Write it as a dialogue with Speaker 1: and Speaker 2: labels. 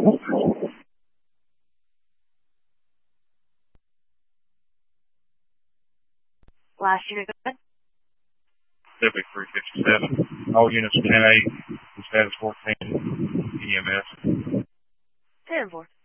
Speaker 1: Last unit, go ahead.
Speaker 2: Civic 357. All units 10-8, status 14, EMS.
Speaker 1: 10-4.